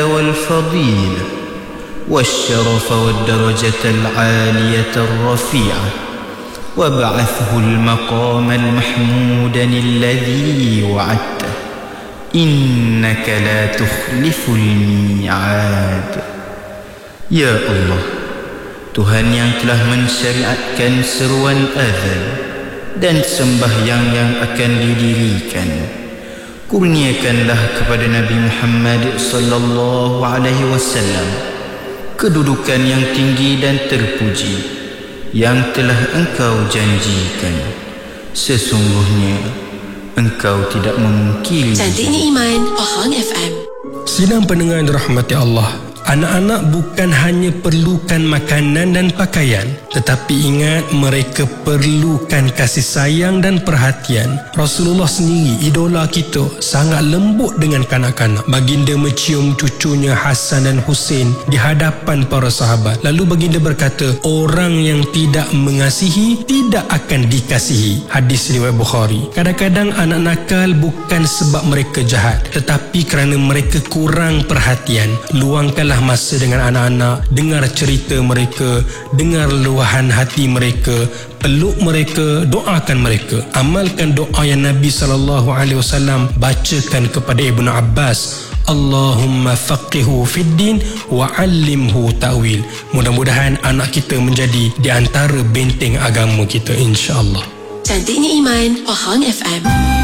والفضيلة والشرف والدرجة العالية الرفيعة وابعثه المقام المحمود الذي وعدته إنك لا تخلف الميعاد. Ya Allah, Tuhan yang telah mensyariatkan seruan azan dan sembahyang yang akan didirikan, kurniakanlah kepada Nabi Muhammad sallallahu alaihi wasallam kedudukan yang tinggi dan terpuji yang telah Engkau janjikan. Sesungguhnya Engkau tidak memungkiri. Cantiknya Iman, Pahang FM. Sidang pendengar yang dirahmati Allah, anak-anak bukan hanya perlukan makanan dan pakaian, tetapi ingat mereka perlukan kasih sayang dan perhatian. Rasulullah sendiri, idola kita, sangat lembut dengan kanak-kanak. Baginda mencium cucunya Hasan dan Husain di hadapan para sahabat. Lalu baginda berkata, orang yang tidak mengasihi tidak akan dikasihi. Hadis riwayat Bukhari. Kadang-kadang anak nakal bukan sebab mereka jahat, tetapi kerana mereka kurang perhatian. Luangkanlah masa dengan anak-anak, dengar cerita mereka, dengar luahan hati mereka, peluk mereka, doakan mereka. Amalkan doa yang Nabi SAW bacakan kepada Ibnu Abbas, Allahumma faqihu fid din wa 'allimhu ta'wil. Mudah-mudahan anak kita menjadi di antara benteng agama kita, insya-Allah. Cantiknya Iman, Pahang FM.